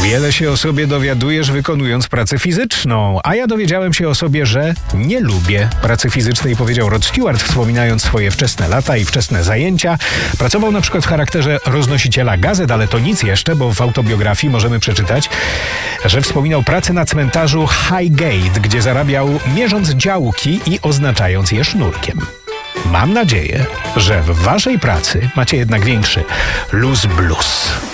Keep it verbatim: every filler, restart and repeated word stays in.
Wiele się o sobie dowiadujesz, wykonując pracę fizyczną, a ja dowiedziałem się o sobie, że nie lubię pracy fizycznej, powiedział Rod Stewart, wspominając swoje wczesne lata i wczesne zajęcia. Pracował na przykład w charakterze roznosiciela gazet, ale to nic jeszcze, bo w autobiografii możemy przeczytać, że wspominał pracę na cmentarzu Highgate, gdzie zarabiał mierząc działki i oznaczając je sznurkiem. Mam nadzieję, że w waszej pracy macie jednak większy luz blues.